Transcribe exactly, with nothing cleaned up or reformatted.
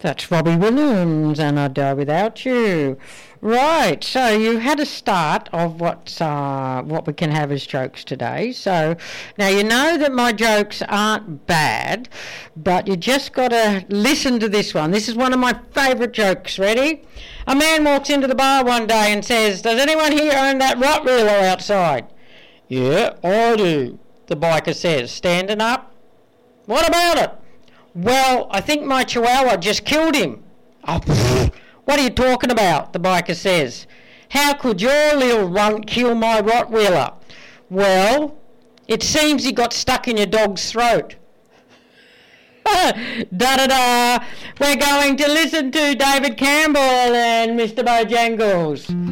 That's Robbie Williams and I'd Die Without You. Right, so you had a start of what's, uh, what we can have as jokes today. So now you know that my jokes aren't bad, but you just got to listen to this one. This is one of my favourite jokes. Ready? A man walks into the bar one day and says, "Does anyone here own that Rottweiler outside?" "Yeah, I do," the biker says, standing up. "What about it?" "Well, I think my Chihuahua just killed him." "Oh, pfft. What are you talking about?" the biker says. "How could your little runt kill my Rottweiler?" "Well, it seems he got stuck in your dog's throat." Da-da-da. We're going to listen to David Campbell and Mister Bojangles.